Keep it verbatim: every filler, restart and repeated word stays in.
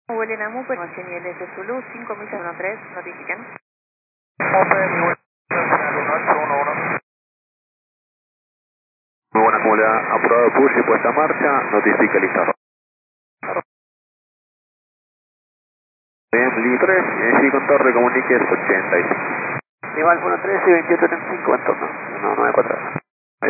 Huelen a Mupe, N L S Zulu, cinco millas uno tres, notifican. Mupe, mi vuelo nacional uno ocho uno uno. Muy buena comunidad, apurado push y puesta en marcha, notifica lista. Bien, Lee tres, y con torre comuniques ochenta y cinco. Nival uno tres y veintiocho treinta y cinco en torno, uno nueve cuatro.